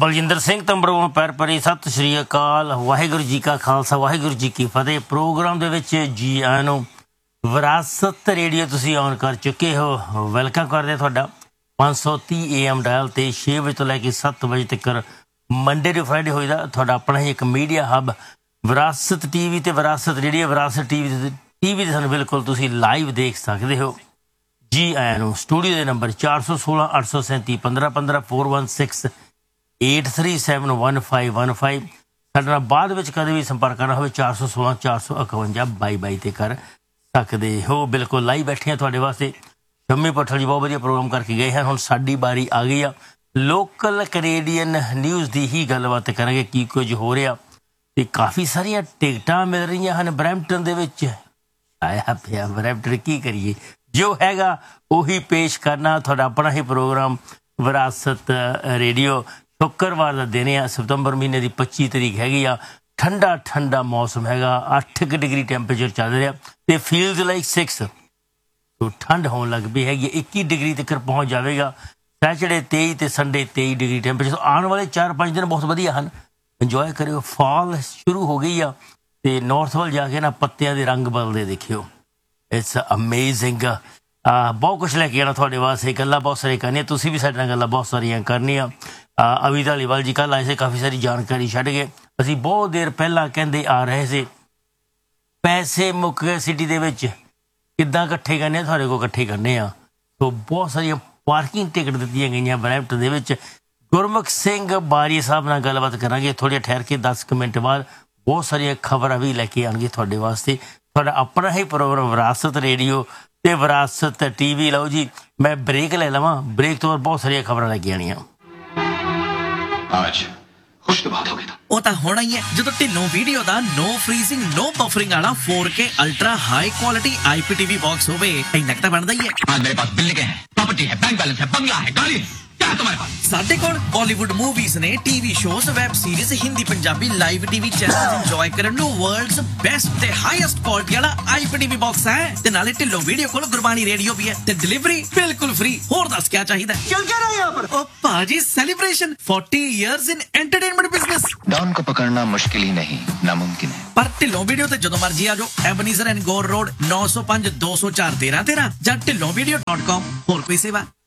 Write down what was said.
ਬਲਜਿੰਦਰ ਸਿੰਘ ਤੰਬਰੂ ਪੈਰ ਪਰੀ ਸਤਿ ਸ਼੍ਰੀ ਅਕਾਲ। ਵਾਹਿਗੁਰੂ ਜੀ ਕਾ ਖਾਲਸਾ ਵਾਹਿਗੁਰੂ ਜੀ ਕੀ ਫਤਿਹ। ਪ੍ਰੋਗਰਾਮ ਦੇ ਵਿੱਚ ਜੀ ਆਇਆਂ ਨੂੰ। ਵਿਰਾਸਤ ਰੇਡੀਓ ਤੁਸੀਂ ਔਨ ਕਰ ਚੁੱਕੇ ਹੋ। ਵੈਲਕਮ ਕਰਦੇ ਤੁਹਾਡਾ 530 AM ਡਾਇਲ ਤੇ 6 ਵਜੇ ਤੋਂ ਲੈ ਕੇ 7 ਵਜੇ ਤੱਕ ਮੰਡੇ ਟੂ ਫਰਾਈਡੇ ਹੋਈਦਾ ਤੁਹਾਡਾ ਆਪਣਾ ਹੀ ਇੱਕ ਮੀਡੀਆ ਹੱਬ ਵਿਰਾਸਤ TV ਤੇ ਵਿਰਾਸਤ ਰੇਡੀਓ। ਵਿਰਾਸਤ TV ਤੇ ਸਾਨੂੰ ਬਿਲਕੁਲ ਤੁਸੀਂ ਲਾਈਵ ਦੇਖ ਸਕਦੇ ਹੋ। ਜੀ ਆਇਆਂ ਨੂੰ। ਸਟੂਡੀਓ ਦੇ ਨੰਬਰ 416 837 1515 416 83711515। ਸਾਡੇ ਨਾਲ ਬਾਅਦ ਵਿੱਚ ਕਦੇ ਵੀ ਸੰਪਰਕ ਕਰਨਾ ਹੋਵੇ 416 451 22 ਤੇ ਕਰ ਸਕਦੇ ਹੋ। ਬਿਲਕੁਲ ਲਾਈਵ ਬੈਠੇ ਹਾਂ ਤੁਹਾਡੇ ਵਾਸਤੇ। ਸ਼ੰਮੀ ਪੱਠਲ ਜੀ ਬਹੁਤ ਵਧੀਆ ਪ੍ਰੋਗਰਾਮ ਕਰਕੇ ਗਏ ਹਨ। ਹੁਣ ਸਾਡੀ ਬਾਰੀ ਆ ਗਈ ਆ। ਲੋਕਲ ਕੈਨੇਡੀਅਨ ਨਿਊਜ਼ ਦੀ ਹੀ ਗੱਲਬਾਤ ਕਰਾਂਗੇ ਕੀ ਕੁਝ ਹੋ ਰਿਹਾ। ਤੇ ਕਾਫੀ ਸਾਰੀਆਂ ਟਿਕਟਾਂ ਮਿਲ ਰਹੀਆਂ ਹਨ ਬਰੈਂਪਟਨ ਦੇ ਵਿੱਚ। ਆਇਆ ਪਿਆ ਬਰੈਂਪਟਨ, ਕੀ ਕਰੀਏ, ਜੋ ਹੈਗਾ ਉਹੀ ਪੇਸ਼ ਕਰਨਾ। ਤੁਹਾਡਾ ਆਪਣਾ ਹੀ ਪ੍ਰੋਗਰਾਮ ਵਿਰਾਸਤ ਰੇਡੀਓ। ਸ਼ੁੱਕਰਵਾਰ ਦਾ ਦਿਨ ਆ, ਸਤੰਬਰ ਮਹੀਨੇ ਦੀ 25 ਤਰੀਕ ਹੈਗੀ ਆ। ਠੰਡਾ ਠੰਡਾ ਮੌਸਮ ਹੈਗਾ, 8 ਡਿਗਰੀ ਟੈਂਪਰੇਚਰ ਚੱਲ ਰਿਹਾ ਤੇ ਫੀਲਜ਼ ਲਾਈਕ 6। ਸੋ ਠੰਡ ਹੋਣ ਲੱਗ ਪਈ ਹੈਗੀ, 21 ਡਿਗਰੀ ਤੱਕ ਪਹੁੰਚ ਜਾਵੇਗਾ। ਸੈਚਰਡੇ 23 ਤੇ ਸੰਡੇ 23 ਡਿਗਰੀ ਟੈਂਪਰੇਚਰ। ਆਉਣ ਵਾਲੇ 4-5 ਦਿਨ ਬਹੁਤ ਵਧੀਆ ਹਨ, ਇੰਜੋਏ ਕਰਿਓ। ਫਾਲ ਸ਼ੁਰੂ ਹੋ ਗਈ ਆ ਤੇ ਨਾਰਥ ਵੱਲ ਜਾ ਕੇ ਨਾ ਪੱਤਿਆਂ ਦੇ ਰੰਗ ਬਦਲਦੇ ਦੇਖਿਓ। It's amazing. ਬਹੁਤ ਕੁਛ ਲੈ ਕੇ ਆਉਣਾ ਤੁਹਾਡੇ ਵਾਸਤੇ। ਗੱਲਾਂ ਬਹੁਤ ਸਾਰੀਆਂ ਕਰਨੀਆਂ, ਤੁਸੀਂ ਵੀ ਸਾਡੇ ਨਾਲ ਗੱਲਾਂ ਬਹੁਤ ਸਾਰੀਆਂ ਕਰਨੀਆਂ। ਅਵੀ ਧਾਲੀਵਾਲ ਜੀ ਕੱਲ੍ਹ ਆਏ ਸੀ, ਕਾਫੀ ਸਾਰੀ ਜਾਣਕਾਰੀ ਛੱਡ ਗਏ। ਅਸੀਂ ਬਹੁਤ ਦੇਰ ਪਹਿਲਾਂ ਕਹਿੰਦੇ ਆ ਰਹੇ ਸੀ ਪੈਸੇ ਮੁੱਕ ਗਏ ਸਿਟੀ ਦੇ ਵਿੱਚ, ਕਿੱਦਾਂ ਇਕੱਠੇ ਕਰਨੇ ਆ, ਤੁਹਾਡੇ ਕੋਲ ਇਕੱਠੇ ਕਰਨੇ ਆ। ਸੋ ਬਹੁਤ ਸਾਰੀਆਂ ਪਾਰਕਿੰਗ ਟਿਕਟ ਦਿੱਤੀਆਂ ਗਈਆਂ ਬਰੈਂਪਟਨ ਦੇ ਵਿੱਚ। ਗੁਰਮੁਖ ਸਿੰਘ ਬਾਰੀ ਸਾਹਿਬ ਨਾਲ ਗੱਲਬਾਤ ਕਰਾਂਗੇ ਥੋੜ੍ਹੇ ਠਹਿਰ ਕੇ 10 ਮਿੰਟ ਬਾਅਦ। ਬਹੁਤ ਸਾਰੀਆਂ ਖਬਰਾਂ ਵੀ ਲੈ ਕੇ ਆਉਣਗੇ ਤੁਹਾਡੇ ਵਾਸਤੇ। ਤੁਹਾਡਾ ਆਪਣਾ ਹੀ ਪ੍ਰੋਗਰਾਮ ਵਿਰਾਸਤ ਰੇਡੀਓ ਤੇ ਵਿਰਾਸਤ TV। ਲਓ ਜੀ, ਮੈਂ ਬ੍ਰੇਕ ਲੈ ਲਵਾਂ, ਬ੍ਰੇਕ ਤੋਂ ਬਾਅਦ ਬਹੁਤ ਸਾਰੀਆਂ ਖਬਰਾਂ ਲੈ ਕੇ ਆਉਣੀਆਂ। आज खुश तो बात हो गई। ਉਹ ਤਾਂ ਹੋਣਾ ਹੀ ਹੈ ਜਦੋਂ ਢਿੱਲੋਂ ਵੀਡੀਓ ਦਾ ਨੋ ਫਰੀਜ਼ਿੰਗ ਨੋ ਬਫਰਿੰਗ ਵਾਲਾ 4K ultra high quality IPTV box ਹੋਵੇ। ਇੰਨਾ ਤਾਂ ਬਣਦਾ ਹੀ ਹੈ। आज मेरे पास बिल्डिंग है, प्रॉपर्टी है, बैंक बैलेंस है, बंगला है, गाड़ी है। क्या है तुम्हारे पास? ਸਾਡੇ ਕੋਲ ਬਾਲੀਵੁੱਡ ਮੂਵੀਜ਼ ਨੇ, TV shows, web series, Hindi Punjabi live TV channel enjoy ਕਰਨ ਨੂੰ ਵਰਲਡਸ ਬੈਸਟ ਤੇ ਹਾਈਐਸਟ ਕੁਆਲਿਟੀ ਵਾਲਾ IPTV ਬਾਕਸ ਹੈ। ਤੇ ਨਾਲੇ ਢਿੱਲੋਂ ਵੀਡੀਓ ਕੋਲ ਗੁਰਬਾਣੀ ਰੇਡੀਓ ਵੀ ਹੈ ਤੇ ਡਿਲੀਵਰੀ ਬਿਲਕੁਲ ਫ੍ਰੀ। ਹੋਰ ਦੱਸ ਕੀ ਚਾਹੀਦਾ? चल क्या रहा है यहाँ पर? ਉਹ ਭਾਜੀ ਸੈਲੀਬ੍ਰੇਸ਼ਨ 40 ਇਅਰਸ ਇਨ ਐਂਟਰਟੇਨਮੈਂਟ ਬਿਜ਼ਨਸ। डॉन को पकड़ना मुश्किल ही नहीं, नामुमकिन है। ਪਰ ਢਿੱਲੋਂ ਵੀਡੀਓ ਤੇ ਜਦੋਂ ਮਰਜ਼ੀ ਆ ਜਾਓ। ਐਬਨੀਜ਼ਰ ਐਂਡ ਗੋਰ ਰੋਡ 905 204 1313 ਜਾਂ ਢਿੱਲੋਂ video.com। ਹੋਰ ਕੋਈ ਸੇਵਾ